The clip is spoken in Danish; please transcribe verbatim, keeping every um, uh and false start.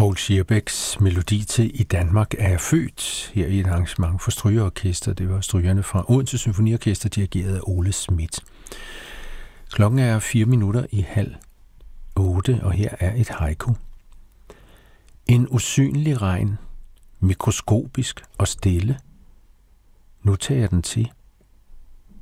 Paul Scherbecks melodi til I Danmark er jeg født, her i et arrangement for strygeorkester. Det var strygerne fra Odense Symfoniorkester, dirigeret af Ole Schmidt. Klokken er fire minutter i halv otte, og her er et haiku. En usynlig regn, mikroskopisk og stille. Nu tager jeg den til.